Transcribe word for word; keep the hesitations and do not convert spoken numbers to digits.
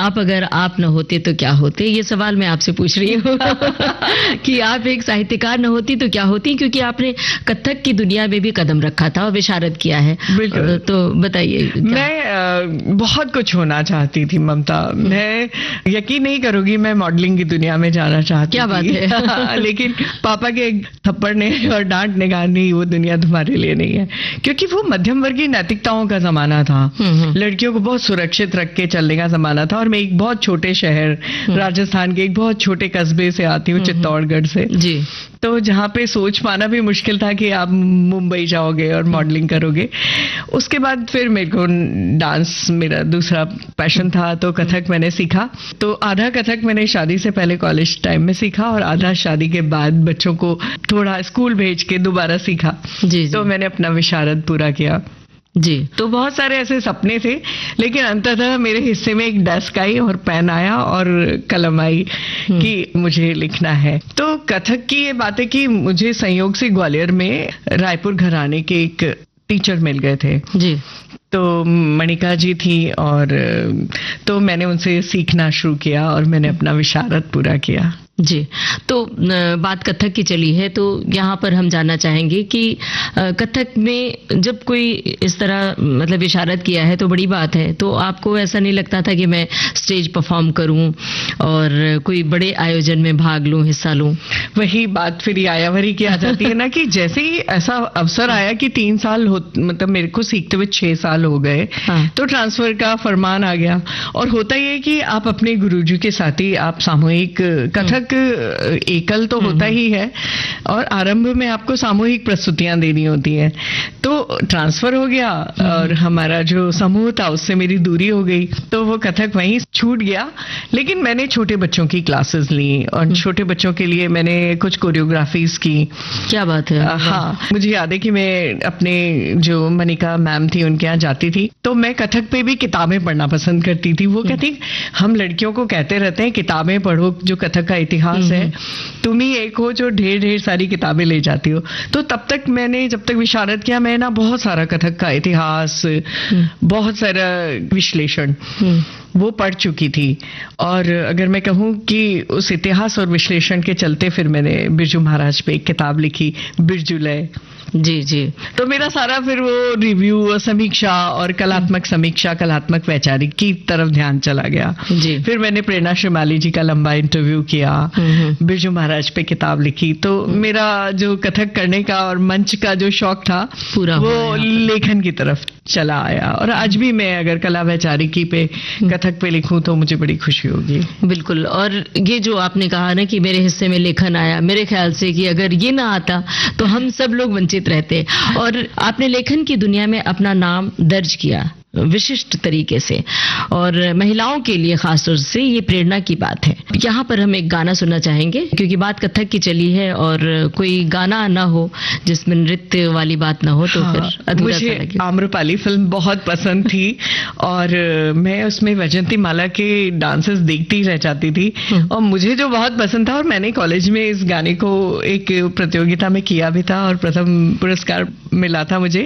आप अगर आप न होते तो क्या होते, ये सवाल मैं आपसे पूछ रही हूँ कि आप एक साहित्यकार न होती तो क्या होती, क्योंकि आपने कथक की दुनिया में भी कदम रखा था और विशारद किया है। बिल्कुल। तो बताइए। मैं आ, बहुत कुछ होना चाहती थी ममता। मैं यकीन नहीं करूंगी, मैं मॉडलिंग की दुनिया में जाना चाहती क्या बात है। लेकिन पापा के थप्पड़ ने और डांट ने कहा नहीं, वो दुनिया तुम्हारे लिए नहीं है, क्योंकि वो मध्यम वर्गीय नैतिकताओं का जमाना था। लड़कियों को बहुत सुरक्षित रख के चलने का जमाना था। और मैं एक बहुत छोटे शहर राजस्थान के एक बहुत छोटे कस्बे से आती हूँ, चित्तौड़गढ़ से जी। तो जहाँ पे सोच पाना भी मुश्किल था कि आप मुंबई जाओगे और मॉडलिंग करोगे। उसके बाद फिर मेरे को डांस मेरा दूसरा पैशन था, तो कथक मैंने सीखा। तो आधा कथक मैंने शादी से पहले कॉलेज टाइम में सीखा और आधा शादी के बाद बच्चों को थोड़ा स्कूल भेज के दोबारा सीखा जी, जी। तो मैंने अपना विशारद पूरा किया जी। तो बहुत सारे ऐसे सपने थे, लेकिन अंततः मेरे हिस्से में एक डेस्क आई और पेन आया और कलम आई कि मुझे लिखना है। तो कथक की ये बातें कि मुझे संयोग से ग्वालियर में रायपुर घराने के एक टीचर मिल गए थे जी। तो मणिका जी थी और तो मैंने उनसे सीखना शुरू किया और मैंने अपना विशारद पूरा किया जी। तो बात कथक की चली है, तो यहाँ पर हम जानना चाहेंगे कि कथक में जब कोई इस तरह मतलब विशारद किया है तो बड़ी बात है, तो आपको ऐसा नहीं लगता था कि मैं स्टेज परफॉर्म करूं और कोई बड़े आयोजन में भाग लूं, हिस्सा लूं? वही बात फिर आयावरी की आ जाती है ना कि जैसे ही ऐसा अवसर आया कि तीन साल हो, मतलब मेरे को सीखते हुए छह साल हो गए हाँ। तो ट्रांसफर का फरमान आ गया। और होता ही है कि आप अपने गुरुजी के साथ ही आप सामूहिक कथक एकल तो होता ही है और आरंभ में आपको सामूहिक प्रस्तुतियां देनी होती हैं। तो ट्रांसफर हो गया और हमारा जो समूह था उससे मेरी दूरी हो गई, तो वो कथक वहीं छूट गया। लेकिन मैंने छोटे बच्चों की क्लासेस ली और छोटे बच्चों के लिए मैंने कुछ कोरियोग्राफीज की। क्या बात है। हाँ, मुझे याद है कि मैं अपने जो मनिका मैम थी उनके यहाँ जाती थी, तो मैं कथक पे भी किताबें पढ़ना पसंद करती थी। वो कहती हम लड़कियों को कहते रहते हैं किताबें पढ़ो, जो कथक का इतिहास है, तुम ही एक हो जो ढेर ढेर सारी किताबें ले जाती हो। तो तब तक मैंने जब तक विशारद किया मैं ना बहुत सारा कथक का इतिहास, बहुत सारा विश्लेषण वो पढ़ चुकी थी। और अगर मैं कहूँ कि उस इतिहास और विश्लेषण के चलते फिर मैंने बिरजू महाराज पे एक किताब लिखी, बिरजूलय जी जी। तो मेरा सारा फिर वो रिव्यू और समीक्षा और कलात्मक समीक्षा, कलात्मक वैचारिक की तरफ ध्यान चला गया जी। फिर मैंने प्रेरणा श्रीमाली जी का लंबा इंटरव्यू किया, बिरजू महाराज पे किताब लिखी। तो मेरा जो कथक करने का और मंच का जो शौक था पूरा वो लेखन की तरफ चला आया। और आज भी मैं अगर कला वैचारिकी पे कथक पे लिखूं तो मुझे बड़ी खुशी होगी। बिल्कुल। और ये जो आपने कहा ना कि मेरे हिस्से में लेखन आया, मेरे ख्याल से कि अगर ये ना आता तो हम सब लोग वंचित रहते। और आपने लेखन की दुनिया में अपना नाम दर्ज किया विशिष्ट तरीके से, और महिलाओं के लिए खासतौर से ये प्रेरणा की बात है। यहाँ पर हम एक गाना सुनना चाहेंगे, क्योंकि बात कथक की चली है और कोई गाना ना हो जिसमें नृत्य वाली बात ना हो तो हाँ, फिर अधूरा सा लगे। आम्रपाली फिल्म बहुत पसंद थी और मैं उसमें वैजयंती माला के डांसेस देखती रह जाती थी और मुझे जो बहुत पसंद था, और मैंने कॉलेज में इस गाने को एक प्रतियोगिता में किया भी था और प्रथम पुरस्कार मिला था मुझे।